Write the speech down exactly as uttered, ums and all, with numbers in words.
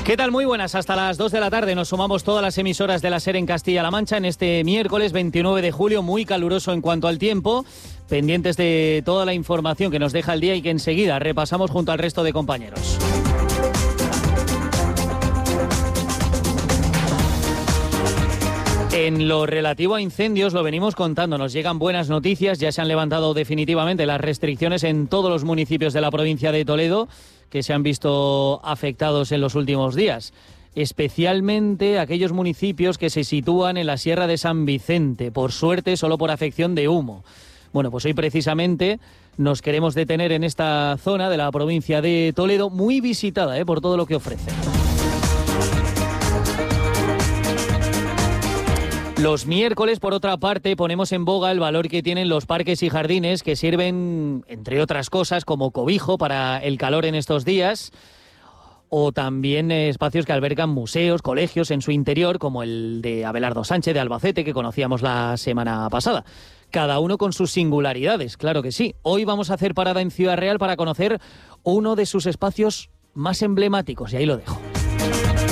¿Qué tal? Muy buenas. Hasta las dos de la tarde nos sumamos todas las emisoras de la SER en Castilla-La Mancha en este miércoles veintinueve de julio, muy caluroso en cuanto al tiempo, pendientes de toda la información que nos deja el día y que enseguida repasamos junto al resto de compañeros. En lo relativo a incendios, lo venimos contando, nos llegan buenas noticias, ya se han levantado definitivamente las restricciones en todos los municipios de la provincia de Toledo que se han visto afectados en los últimos días, especialmente aquellos municipios que se sitúan en la Sierra de San Vicente, por suerte solo por afección de humo. Bueno, pues hoy precisamente nos queremos detener en esta zona de la provincia de Toledo, muy visitada ¿eh? por todo lo que ofrece. Los miércoles, por otra parte, ponemos en boga el valor que tienen los parques y jardines que sirven, entre otras cosas, como cobijo para el calor en estos días, o también espacios que albergan museos, colegios en su interior, como el de Abelardo Sánchez de Albacete, que conocíamos la semana pasada. Cada uno con sus singularidades, claro que sí. Hoy vamos a hacer parada en Ciudad Real para conocer uno de sus espacios más emblemáticos, y ahí lo dejo.